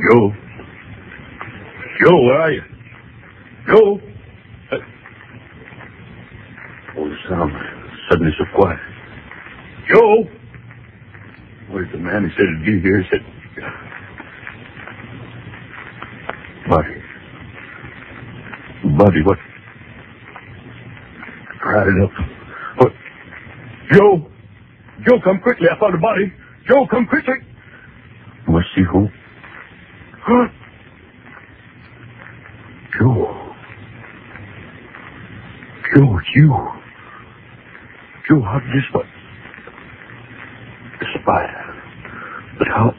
Joe? Joe, where are you? Joe? Oh, the sound suddenly so quiet. Joe? Where's the man? He said he'd be here. He said... Buddy, what? Cried it up. What? Joe! Joe, come quickly. I found a body. Joe, come quickly. Must see who? Huh? Joe. Joe, it's you. Joe, how did this one? The spider. But how?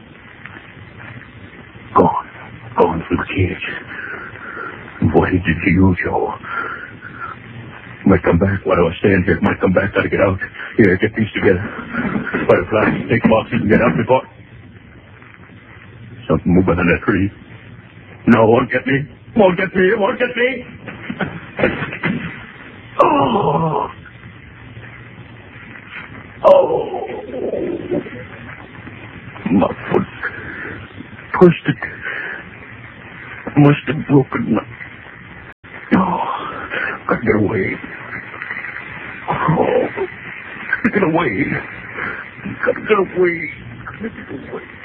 Gone through the cage. What did you do, Joe? Might come back while I was staying here. Might come back. Gotta get out. Here, get these together. Butterflies, take boxes and get out before... Something move behind that tree. No, won't get me. Won't get me. Won't get me. Oh. My foot twisted. Must have broken my... Gotta get away. Gotta get away. Gotta get away.